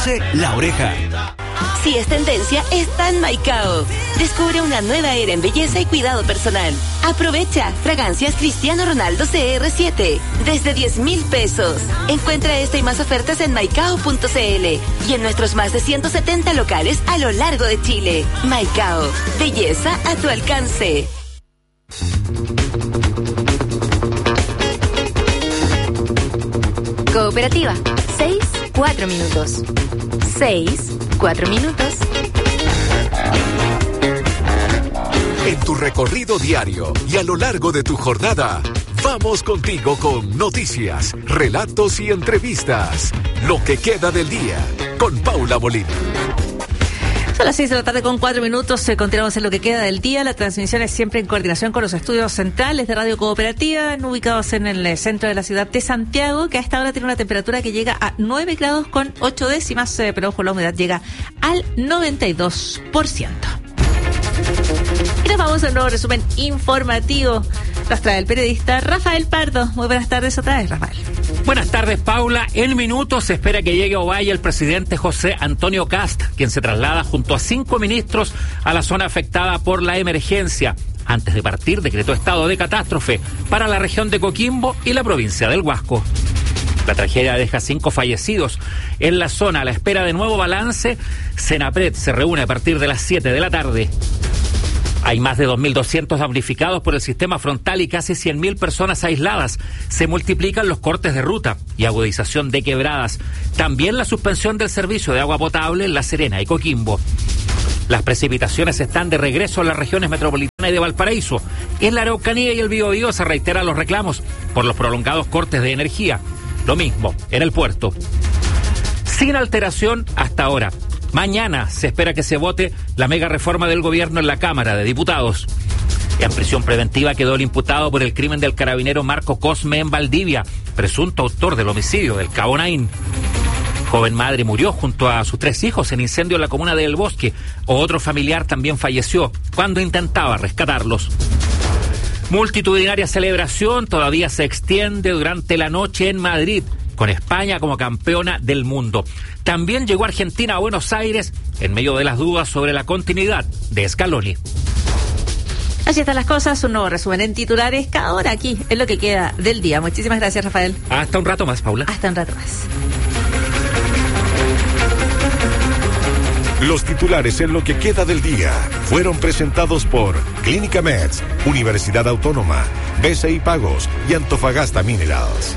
La Oreja. Si es tendencia, está en Maicao. Descubre una nueva era en belleza y cuidado personal. Aprovecha fragancias Cristiano Ronaldo CR7 desde 10,000 pesos. Encuentra esta y más ofertas en maicao.cl y en nuestros más de 170 locales a lo largo de Chile. Maicao, belleza a tu alcance. Cooperativa, 6-4 minutos. 6-4 minutos. En tu recorrido diario y a lo largo de tu jornada, vamos contigo con noticias, relatos y entrevistas. Lo que queda del día, con Paula Molina. Son las 6:04 PM. Continuamos en lo que queda del día. La transmisión es siempre en coordinación con los estudios centrales de Radio Cooperativa, ubicados en el centro de la ciudad de Santiago, que a esta hora tiene una temperatura que llega a 9 grados con 8 décimas, pero ojo, la humedad llega al 92%. Y nos vamos a un nuevo resumen informativo. Nos trae el periodista Rafael Pardo. Muy buenas tardes otra vez, Rafael. Buenas tardes, Paula. En minutos se espera que llegue a Ovalle el presidente José Antonio Kast, quien se traslada junto a 5 ministros a la zona afectada por la emergencia. Antes de partir, decretó estado de catástrofe para la región de Coquimbo y la provincia del Huasco. La tragedia deja 5 fallecidos en la zona. A la espera de nuevo balance, Senapred se reúne a partir de las 7 de la tarde. Hay más de 2.200 damnificados por el sistema frontal y casi 100.000 personas aisladas. Se multiplican los cortes de ruta y agudización de quebradas. También la suspensión del servicio de agua potable en La Serena y Coquimbo. Las precipitaciones están de regreso en las regiones metropolitanas y de Valparaíso. En la Araucanía y el Biobío se reiteran los reclamos por los prolongados cortes de energía. Lo mismo en el puerto. Sin alteración hasta ahora. Mañana se espera que se vote la mega reforma del gobierno en la Cámara de Diputados. En prisión preventiva quedó el imputado por el crimen del carabinero Marco Cosme en Valdivia, presunto autor del homicidio del Cabo Naín. Joven madre murió junto a sus 3 hijos en incendio en la comuna de El Bosque. Otro familiar también falleció cuando intentaba rescatarlos. Multitudinaria celebración todavía se extiende durante la noche en Madrid, con España como campeona del mundo. También llegó Argentina a Buenos Aires en medio de las dudas sobre la continuidad de Scaloni. Así están las cosas, un nuevo resumen en titulares cada hora aquí, en lo que queda del día. Muchísimas gracias, Rafael. Hasta un rato más, Paula. Hasta un rato más. Los titulares en lo que queda del día fueron presentados por Clínica Meds, Universidad Autónoma, BCI Pagos y Antofagasta Minerals.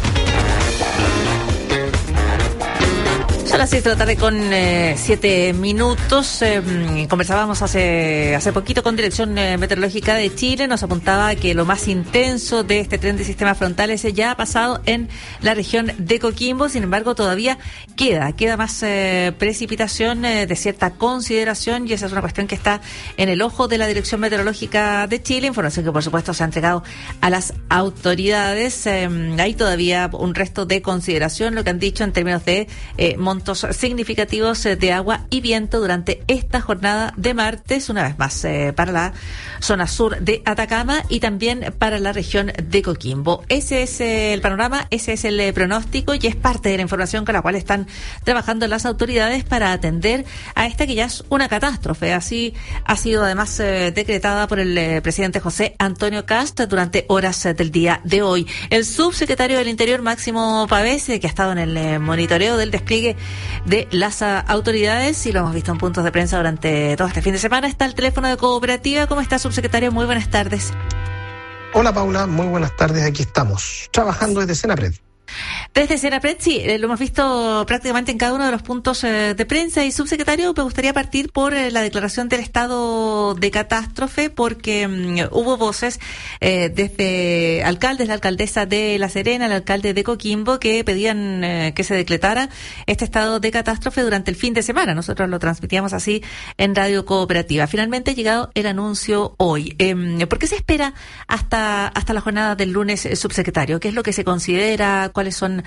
Son las 6 de la tarde con 7 minutos. Conversábamos hace poquito con Dirección Meteorológica de Chile. Nos apuntaba que lo más intenso de este tren de sistemas frontales ya ha pasado en la región de Coquimbo. Sin embargo, todavía queda más precipitación de cierta consideración, y esa es una cuestión que está en el ojo de la Dirección Meteorológica de Chile. Información que, por supuesto, se ha entregado a las autoridades. Hay todavía un resto de consideración, lo que han dicho en términos de montos significativos de agua y viento durante esta jornada de martes, una vez más para la zona sur de Atacama y también para la región de Coquimbo. Ese es el panorama, ese es el pronóstico, y es parte de la información con la cual están trabajando las autoridades para atender a esta que ya es una catástrofe. Así ha sido además decretada por el presidente José Antonio Kast durante horas del día de hoy. El subsecretario del Interior, Máximo Pavés, que ha estado en el monitoreo del despliegue de las autoridades, y lo hemos visto en puntos de prensa durante todo este fin de semana, está al teléfono de Cooperativa. ¿Cómo está, subsecretario? Muy buenas tardes. Hola, Paula, muy buenas tardes. Aquí estamos, trabajando desde Senapred. Desde Senapred, sí, lo hemos visto prácticamente en cada uno de los puntos de prensa. Y, subsecretario, me gustaría partir por la declaración del estado de catástrofe, porque hubo voces desde alcaldes, la alcaldesa de La Serena, el alcalde de Coquimbo, que pedían que se decretara este estado de catástrofe durante el fin de semana. Nosotros lo transmitíamos así en Radio Cooperativa. Finalmente ha llegado el anuncio hoy. ¿Por qué se espera hasta la jornada del lunes, subsecretario? ¿Qué es lo que se considera? ¿Cuáles son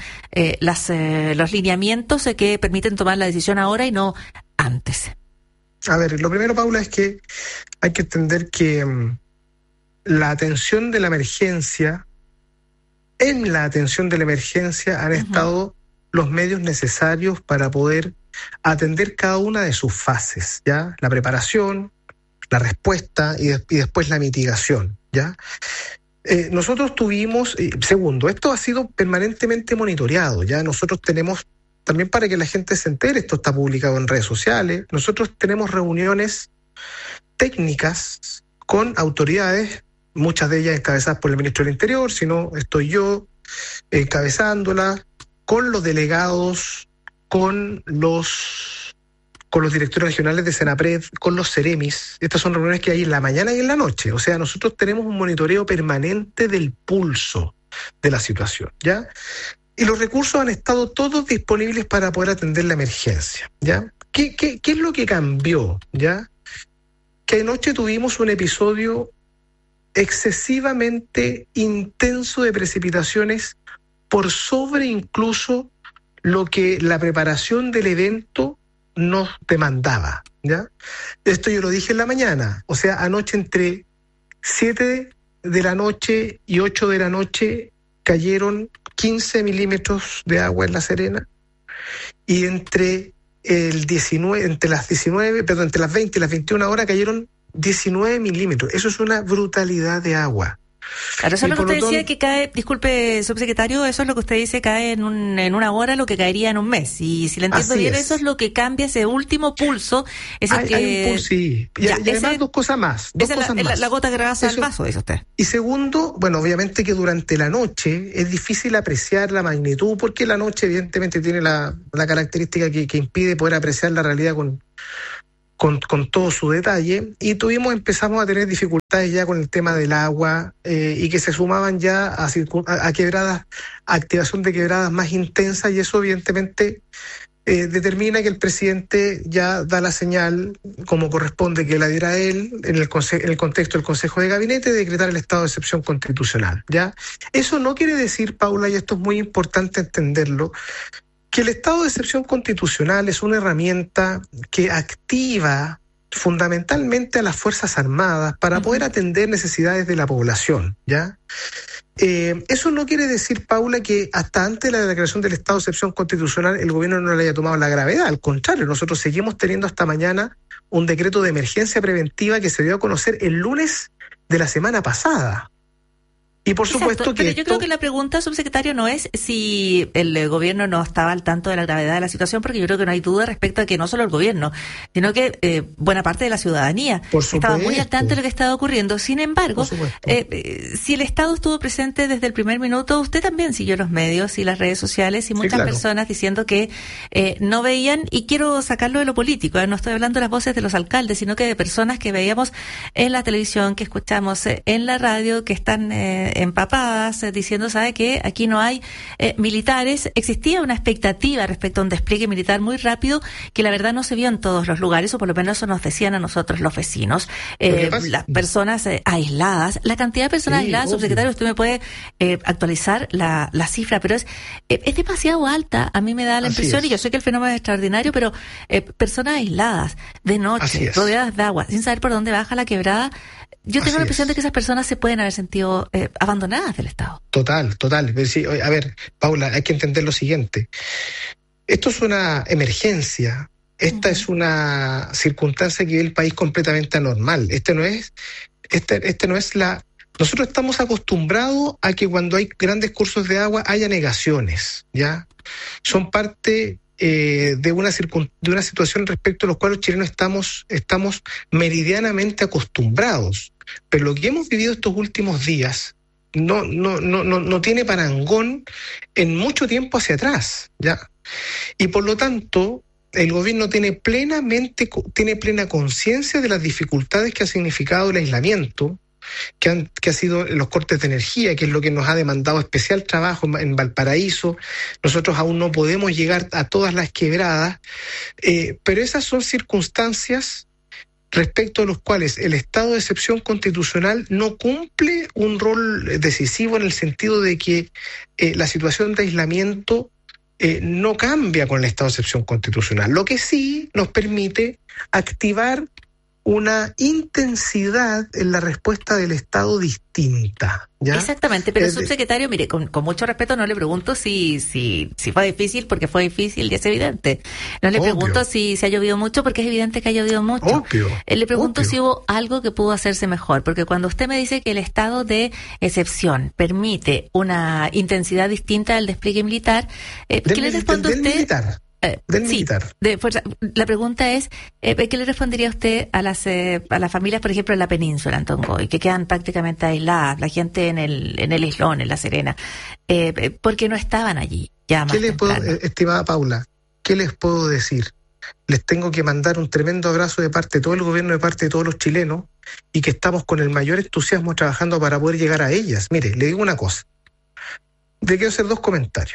los lineamientos que permiten tomar la decisión ahora y no antes? A ver, lo primero, Paula, es que hay que entender que la atención de la emergencia, han estado los medios necesarios para poder atender cada una de sus fases, ¿ya? La preparación, la respuesta y después la mitigación, ¿ya? Nosotros tuvimos, segundo, esto ha sido permanentemente monitoreado, ¿ya? Nosotros tenemos, también para que la gente se entere, esto está publicado en redes sociales, nosotros tenemos reuniones técnicas con autoridades, muchas de ellas encabezadas por el ministro del Interior, si no estoy yo encabezándolas, con los delegados, con los directores regionales de Senapred, con los Ceremis. Estas son reuniones que hay en la mañana y en la noche. O sea, nosotros tenemos un monitoreo permanente del pulso de la situación, ¿ya? Y los recursos han estado todos disponibles para poder atender la emergencia, ¿ya? ¿Qué es lo que cambió, ya? Que anoche tuvimos un episodio excesivamente intenso de precipitaciones por sobre incluso lo que la preparación del evento nos demandaba, ¿ya? Esto yo lo dije en la mañana, o sea, anoche entre 7 de la noche y 8 de la noche cayeron 15 milímetros de agua en La Serena, y entre las 20 y las 21 horas cayeron 19 milímetros. Eso es una brutalidad de agua. Claro, eso es lo que usted decía que cae, disculpe, subsecretario, eso es lo que usted dice, cae en una hora lo que caería en un mes. Y si le entiendo bien, eso es lo que cambia ese último pulso. Hay un pulso, sí. Y además dos cosas más. La gota que rebasa el vaso, dice usted. Y segundo, bueno, obviamente que durante la noche es difícil apreciar la magnitud, porque la noche evidentemente tiene la característica que impide poder apreciar la realidad con todo su detalle, y empezamos a tener dificultades ya con el tema del agua, y que se sumaban ya a quebradas, a activación de quebradas más intensas, y eso evidentemente determina que el presidente ya da la señal, como corresponde que la diera él, en el contexto del Consejo de Gabinete, de decretar el estado de excepción constitucional, ¿ya? Eso no quiere decir, Paula, y esto es muy importante entenderlo, que el estado de excepción constitucional es una herramienta que activa fundamentalmente a las Fuerzas Armadas para poder atender necesidades de la población, ¿ya? Eso no quiere decir, Paula, que hasta antes de la declaración del estado de excepción constitucional el gobierno no le haya tomado la gravedad. Al contrario, nosotros seguimos teniendo hasta mañana un decreto de emergencia preventiva que se dio a conocer el lunes de la semana pasada. Y por supuesto que pero yo creo que la pregunta, subsecretario, no es si el gobierno no estaba al tanto de la gravedad de la situación, porque yo creo que no hay duda respecto a que no solo el gobierno, sino que buena parte de la ciudadanía estaba muy al tanto de lo que estaba ocurriendo. Sin embargo, si el Estado estuvo presente desde el primer minuto, usted también siguió los medios y las redes sociales y muchas personas diciendo que no veían, y quiero sacarlo de lo político, no estoy hablando de las voces de los alcaldes, sino que de personas que veíamos en la televisión, que escuchamos en la radio, que están empapadas, diciendo, ¿sabe qué? Aquí no hay militares. Existía una expectativa respecto a un despliegue militar muy rápido que la verdad no se vio en todos los lugares, o por lo menos eso nos decían a nosotros los vecinos. Las personas aisladas, la cantidad de personas aisladas, subsecretario, usted me puede actualizar la cifra, pero es demasiado alta, a mí me da la impresión, y yo sé que el fenómeno es extraordinario, pero personas aisladas, de noche, rodeadas de agua, sin saber por dónde baja la quebrada. Yo tengo la impresión de que esas personas se pueden haber sentido abandonadas del Estado. Total. Sí, a ver, Paula, hay que entender lo siguiente. Esto es una emergencia. Esta es una circunstancia que vive el país completamente anormal. Nosotros estamos acostumbrados a que cuando hay grandes cursos de agua haya negaciones, ¿ya? Son parte de una situación respecto a la cual los chilenos estamos meridianamente acostumbrados. Pero lo que hemos vivido estos últimos días no tiene parangón en mucho tiempo hacia atrás, ¿ya? Y por lo tanto, el gobierno tiene plena conciencia de las dificultades que ha significado el aislamiento, que ha sido los cortes de energía, que es lo que nos ha demandado especial trabajo en Valparaíso. Nosotros aún no podemos llegar a todas las quebradas, pero esas son circunstancias respecto a los cuales el estado de excepción constitucional no cumple un rol decisivo, en el sentido de que la situación de aislamiento no cambia con el estado de excepción constitucional. Lo que sí nos permite activar una intensidad en la respuesta del Estado distinta, ¿ya? Exactamente, pero subsecretario, mire, con mucho respeto no le pregunto si fue difícil, porque fue difícil y es evidente. No le pregunto si ha llovido mucho, porque es evidente que ha llovido mucho. Le pregunto si hubo algo que pudo hacerse mejor, porque cuando usted me dice que el estado de excepción permite una intensidad distinta del despliegue militar, ¿qué le responde usted? Militar. Del militar. De fuerza. La pregunta es, ¿qué le respondería usted a las familias, por ejemplo, en la península, en Tongoy, que quedan prácticamente aisladas, la gente en el Islón, en La Serena, porque no estaban allí ya más temprano? Estimada Paula, ¿qué les puedo decir? Les tengo que mandar un tremendo abrazo de parte de todo el gobierno, de parte de todos los chilenos, y que estamos con el mayor entusiasmo trabajando para poder llegar a ellas. Mire, le digo una cosa. Le quiero hacer 2 comentarios.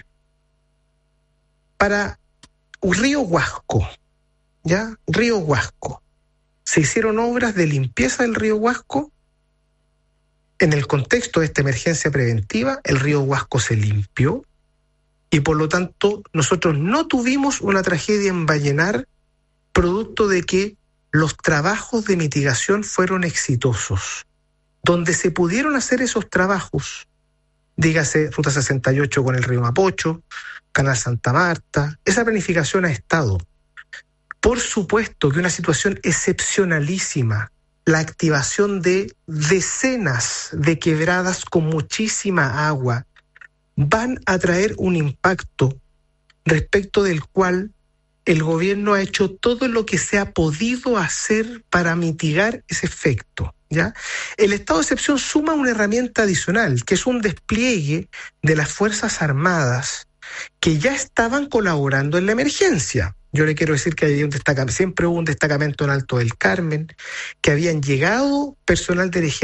Para Río Huasco, ¿ya? Río Huasco. Se hicieron obras de limpieza del río Huasco. En el contexto de esta emergencia preventiva, el río Huasco se limpió y por lo tanto nosotros no tuvimos una tragedia en Vallenar, producto de que los trabajos de mitigación fueron exitosos. Donde se pudieron hacer esos trabajos, dígase Ruta 68 con el río Mapocho, Canal Santa Marta, esa planificación ha estado. Por supuesto que una situación excepcionalísima, la activación de decenas de quebradas con muchísima agua, van a traer un impacto respecto del cual el gobierno ha hecho todo lo que se ha podido hacer para mitigar ese efecto, ¿ya? El estado de excepción suma una herramienta adicional, que es un despliegue de las Fuerzas Armadas que ya estaban colaborando en la emergencia. Yo le quiero decir que hay siempre hubo un destacamento en Alto del Carmen, que habían llegado personal de